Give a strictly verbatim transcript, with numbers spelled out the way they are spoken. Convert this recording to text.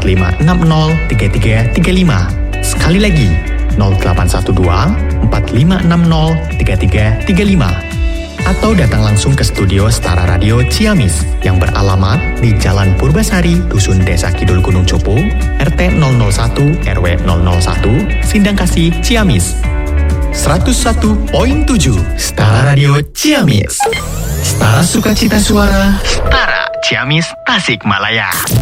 lima enam nol tiga tiga tiga lima. Sekali lagi, nol delapan satu dua empat lima enam nol tiga tiga tiga lima. Atau datang langsung ke studio Setara Radio Ciamis yang beralamat di Jalan Purbasari, Dusun Desa Kidul Gunung Copo, R T nol nol satu R W nol nol satu, Sindangkasih, Ciamis. seratus satu koma tujuh Setara Radio Ciamis. Setara Sukacita Suara. Setara Ciamis, Tasikmalaya.